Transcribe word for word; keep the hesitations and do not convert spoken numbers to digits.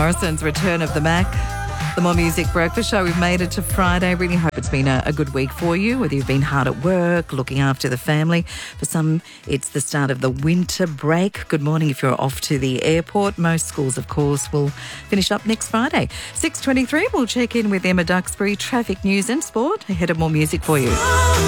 Morrison's Return of the Mac. The More Music Breakfast Show. We've made it to Friday. Really hope it's been a, a good week for you, whether you've been hard at work, looking after the family. For some, it's the start of the winter break. Good morning if you're off to the airport. Most schools, of course, will finish up next Friday. six twenty-three, we'll check in with Emma Duxbury, traffic news and sport. Ahead of More Music for you.